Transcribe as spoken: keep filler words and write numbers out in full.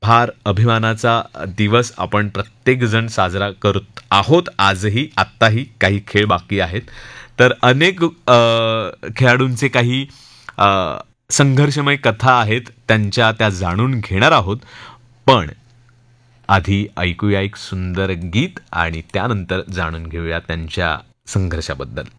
फार अभिमानाचा दिवस आपण प्रत्येकजण साजरा करत आहोत. आजही, आत्ताही काही खेळ बाकी आहेत. तर अनेक अ, खेळाडूंचे काही अ, संघर्षमय कथा आहेत, त्यांच्या त्या जाणून घेणार आहोत. पण आधी ऐकूया एक सुंदर गीत आणि त्यानंतर जाणून घेऊया त्यांच्या संघर्षाबद्दल.